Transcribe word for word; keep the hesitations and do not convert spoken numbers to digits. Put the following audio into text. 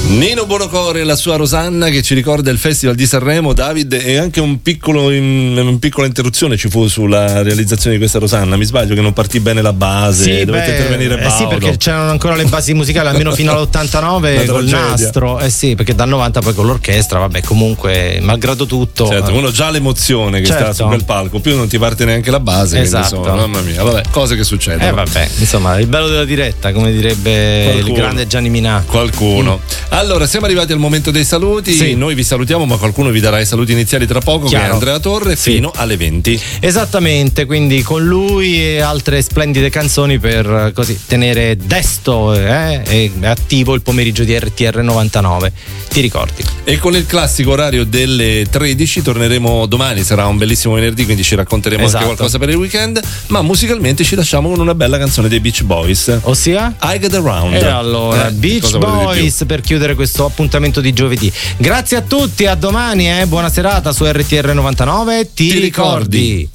Nino Buonocore e la sua Rosanna che ci ricorda il Festival di Sanremo. David, e anche un piccolo in, un piccola interruzione ci fu sulla realizzazione di questa Rosanna. Mi sbaglio che non partì bene la base, sì, dovete beh, intervenire eh sì, perché c'erano ancora le basi musicali almeno fino all'ottantanove col nastro, eh sì, perché dal novanta poi con l'orchestra, vabbè, comunque malgrado tutto. Certo, uno già l'emozione che certo. sta su quel palco, più non ti parte neanche la base, esatto. Quindi, insomma, mamma mia, vabbè, cose che succedono. Eh vabbè, insomma, il bello della diretta, come direbbe qualcuno, il grande Gianni Minà. Qualcuno. Mm. Allora, siamo arrivati al momento dei saluti, sì. Noi vi salutiamo, ma qualcuno vi darà i saluti iniziali tra poco. Chiaro. Che è Andrea Torre, sì. Fino alle venti. Esattamente, quindi con lui e altre splendide canzoni per così tenere desto eh, e attivo il pomeriggio di R T R novantanove, ti ricordi? E con il classico orario delle tredici torneremo domani, sarà un bellissimo venerdì, quindi ci racconteremo esatto. anche qualcosa per il weekend, ma musicalmente ci lasciamo con una bella canzone dei Beach Boys, ossia I Get Around. E allora eh, Beach Boys per chiudere questo appuntamento di giovedì. Grazie a tutti, a domani, eh, buona serata su R T R novantanove, ti, ti ricordi? ricordi.